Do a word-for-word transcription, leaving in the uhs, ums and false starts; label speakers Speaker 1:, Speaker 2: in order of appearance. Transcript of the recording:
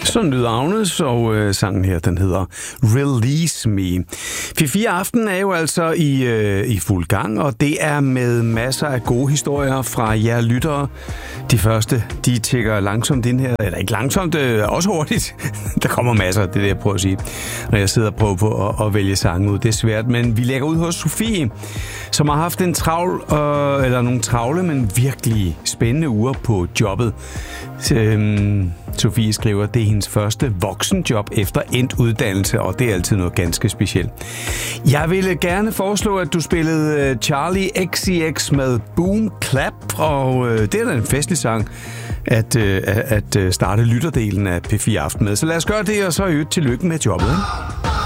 Speaker 1: Sådan lyder Agnes, og øh, sangen her, den hedder Release Me. P fire Aften er jo altså i, øh, i fuld gang, og det er med masser af gode historier fra jer lyttere. De første, de tækker langsomt ind her, eller ikke langsomt, øh, også hurtigt. Der kommer masser, det er det, jeg prøver at sige, når jeg sidder og prøver på at, at vælge sange ud. Det er svært, men vi lægger ud hos Sofie, som har haft en travl, øh, eller nogle travle, men virkelig spændende uger på jobbet. Øhm, Sofie skriver, at det er hendes første voksenjob efter endt uddannelse, og det er altid noget ganske specielt. Jeg ville gerne foreslå, at du spillede Charlie X C X med Boom Clap, og øh, det er da en festlig sang at, øh, at starte lytterdelen af P fire Aften med. Så lad os gøre det, og så øvrigt tillykke med jobbet, ikke?